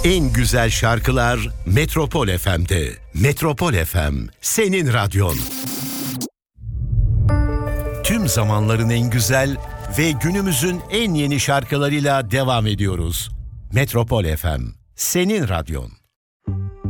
En güzel şarkılar Metropol FM'de. Metropol FM, senin radyon. Tüm zamanların en güzel ve günümüzün en yeni şarkılarıyla devam ediyoruz. Metropol FM, senin radyon.